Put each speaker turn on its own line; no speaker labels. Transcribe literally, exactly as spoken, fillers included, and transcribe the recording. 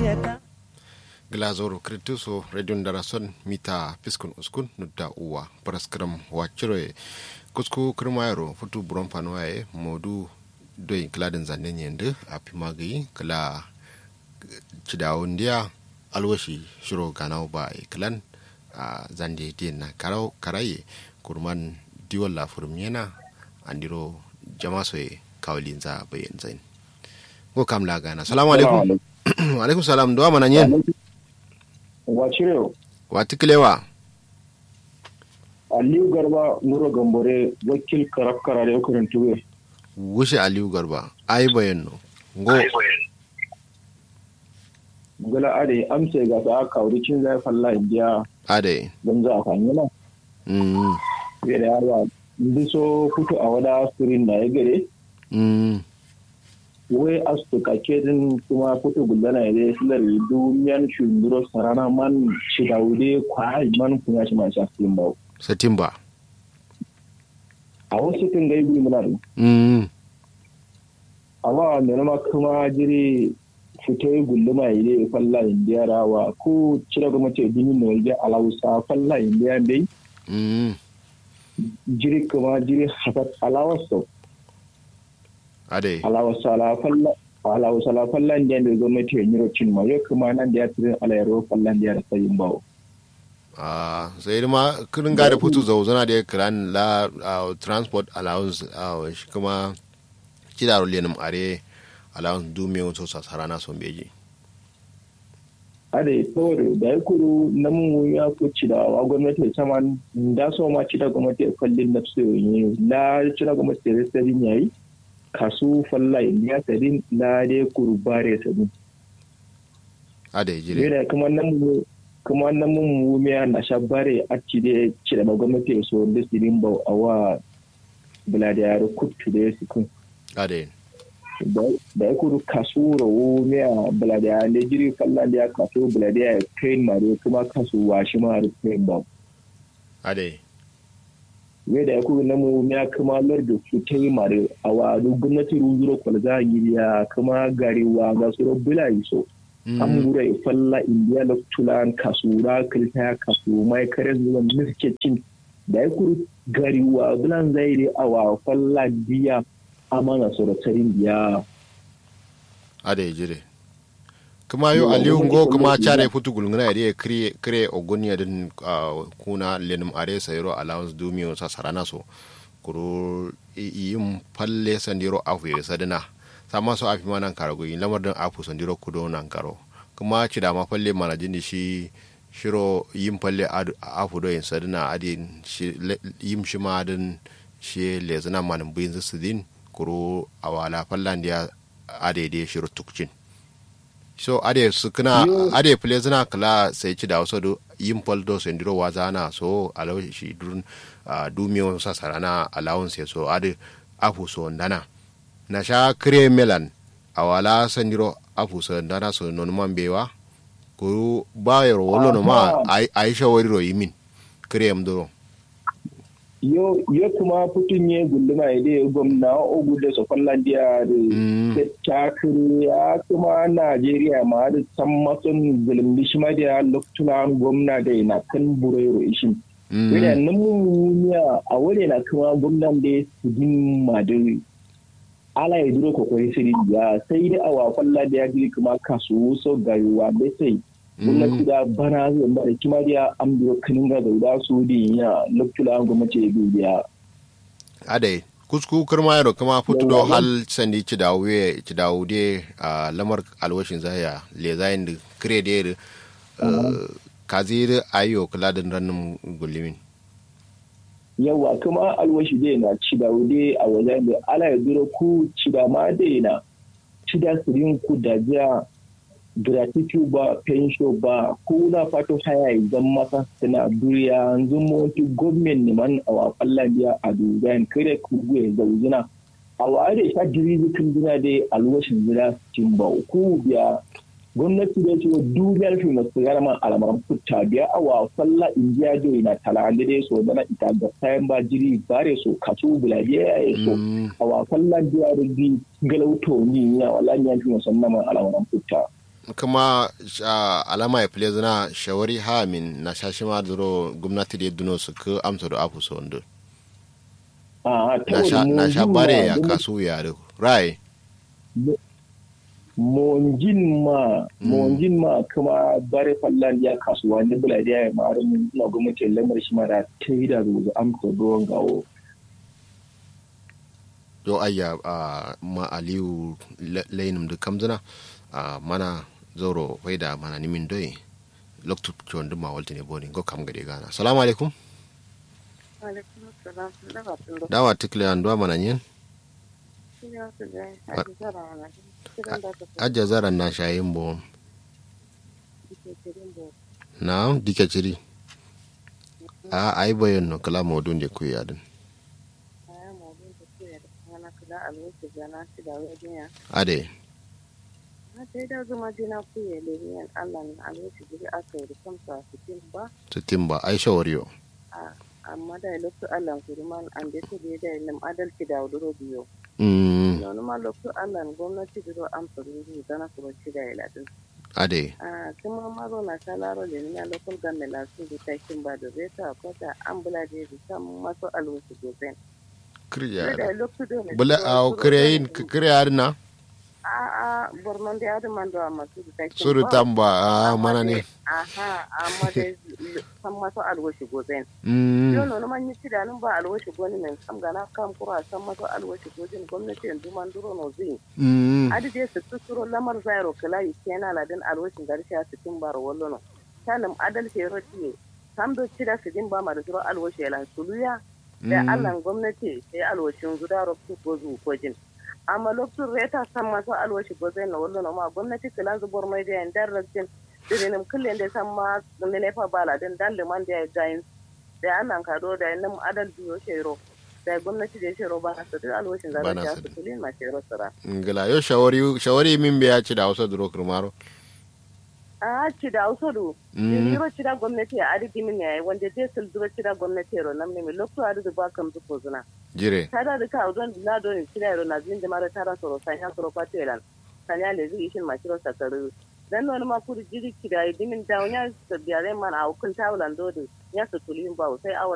glazoro krituso radio ndarason mita piskun uskun nudda uwa paraskram wachire kusku krmayro futu buron panwaye modu doyin kladin zannen yende apimagi kala chidawundia alwashi shiro ganau ba klan zande dinna karau karaye kurman diwalla furmiyana andiro jamasoye kawlinza bayan zain ko kamla gana assalamu alaikum wa alaikum salam do mana nyen
wacire
watikilewa
Aliyu Garba Muro Gambore wakil karakara da yakurin tuwe
wuce Aliyu Garba ai bayanno ngo
gala ade amse ga sa kawri cin zai falla indiya
ade
don za a fanya na
mm
ya da yawa biso kutu a wada screen da ya gare
mm
wai astu kake din kuma kutu gullana ya dai silar duniyan shunduro sarana man shi daude kwai man kunya shi ma sha film ba
satimba
a wasu kin gai bi muna
mm
amma me ma kuma jiri fito gulluma ya dai falla indiya rawa ko cire gwamnati dinin ne ya alausa falla indiya dai
mm
jiri kuma jiri hakat alawasto
ade
alawasa ala falla alawasa ala falla ndiya da gwamnati ya nyiro cin ma yau kuma nan da ya tirin alayaro falla ndiya da sayin bawo
ah sai ma kirin ga da futu zauzana da kiran la transport allowance shi kuma kidaro lenum are allowance du me wato sarana son beji
ade tore da ya kuru namun ya ku ci da wa gwamnati saman da so ma ci da gwamnati kallin da su yi la ci da gwamnati da sai yayi kasu falla indiya sadin la de kuru bare sadin
ade jire
da kuma nan kuma nan mun mu na shabare a ci da ci da gwamnati so da sidin ba awa buladiyar kutu da su kun
ade
da ya kuru kasu rawo ne a buladiyar da jiri falla da ya kasu buladiyar train mare kuma kasu washi ma train ba
ade
ne da ya kuru na mu ya kuma lardu su ta yi mare a wadu gwamnati ruzuro kwalza giriya kuma garewa ga su rabbula yi so an gura ya falla indiya da tulan kasura kilta kasu mai kare zuwa miskecin da ya kuru garewa bulan zaire a wa falla biya amana su da tarin biya
ade jire kuma yo aliyu ngo kuma chare futu gulngana ide kre kre ogonia din kuna lenum are sayro allowance dumio sa sarana so kuro yim palle sandiro afu sadana sama so afi manan karago yin lamar din afu sandiro kudo nan karo kuma ci da ma palle manajin shi shiro yim palle afu do yin sadana adin shi yim shi ma din shi lezana manan buyin sidin kuro awala fallandiya adede shiro tukcin so ade su kana ade play zana kala sai ci da wasu yin poldo sendiro wazana so alaw shi durun dumiyo sa sarana allowance so ade afu so ndana na sha kre melan awala sendiro afu so ndana so non mambewa ko bayro wolo no ma aisha wari ro yimin kre mdoro
yo yo kuma putun ye gunduma ide gwamna ogu da sofallan dia da takiri ya kuma Najeriya ma da san matsun zulmi shi ma da lokacin gwamna da ina kan burero ishin yana nan mun ya a wani na kuma gwamnan da su din madari ala ya duro kokari sai ya sai da awa fallan da ya ji kuma kasu so gayuwa bai sai gwamnati da bana zai ba da kima da amduro kanin ga da su din ya lokacin gwamnati ya biya
ade kusku kurma yaro kuma futu do hal sandi ci dawe ci dawude a lamar alwashin zaya le zayin da krede kazir ayo kladin rannin gulimin
yawa kuma alwashi dai na ci dawude a wajen da ala ya duro ku ci da ma dai na ci da sirin ku da ja gratitude ba pension ba ko na fato haya idan masa suna duniya yanzu moti government ne man a wafallan biya a dubayin kare kuguye zauzuna a ware ta jiri kan duna da alwashin zira cikin ba ku biya gwamnati da ce duniyar fi masu garman alamaran futta biya a wafalla indiya jo na talande da so dana ita ga sayan ba jiri bare so kasu bulabiya ya so a wafallan biya da bi galauto ni ya wala ni fi musamman alamaran futta
kuma uh, alama ya fule zina shawari ha min na shashi ma duro gwamnati da duno su ka amsa da afu so ndo
a
na sha na sha bare ya kasu ya do rai
monjin ma monjin ma kuma bare fallan ya kasuwa ne bula da ya mara na gwamnati lamar shi ma da ta yi da zuwa amsa don gawo
yo ayya uh, ma aliyu lainum da kamzina uh, mana zoro faida mana nimin doye loktu chon duma walti ne boni go kam gade gana assalamu alaikum
wa alaikum assalam
dawa tikle andwa mana nyen aja zara na shayin bo na dike chiri a ai bayon no kala modun de kuya din ade
sai da zuma dina ku ya lemi an Allah ne a lokacin da aka yi kamsa cikin ba
cikin ba Aisha wariyo
amma da lokacin Allah kurman an da ta da lim adalci da wuduro biyo
mm
no ma lokacin Allah gwamnati da amsa ruwa da na kuma ci da iladin
ade
ah kuma ma zo na salaro da ni na lokacin gamme la su da cikin ba da zai ta kwata ambula da da sam maso alwuci gozen
kriya bula a kriyayin kriya na
a bornon da yadda man da masu da take
suru tamba a mana ne
aha amma da san maso alwashi gozen
mm
yo no man yi tidanin ba alwashi goni men sam gana kam kura san maso alwashi gozen gwamnati yanzu man duro no zin
mm
adi je su tsuro lamar zairo kala yi kenan ladin alwashin garshe a cikin bar wallo no sanin adalci roti sam do tida su din ba ma da duro alwashi lan suluya da Allah gwamnati sai alwashin guda rotu ko zu ko jin amma lokacin reta san masu alwashi ba zai na wallo ma gwamnati kilan zubar mai da yan darajin dinin kullun da san ma ne ne fa bala din dan liman da ya gayin da anan kado da nan adal biyo shero da gwamnati da shero ba su da alwashin da ya su kullun ma shero sara
ngala yo shawari shawari min biya ci da Hausa duro kurmaro
a ci da Hausa do ni ro ci da gwamnati a adigi min yayi wanda dai sul duro ci da gwamnati ro nan ne lokacin adigi ba kam su ko zuna
jire
tada da ka don na don kira ro na zin da mara tara soro sai ya soro kwatelan sanya le zai ishin mashiro sakaru dan wani ma kuri jiri kira dimin da wani da biare man a hukun tawlan dodi ya su tulin ba sai awal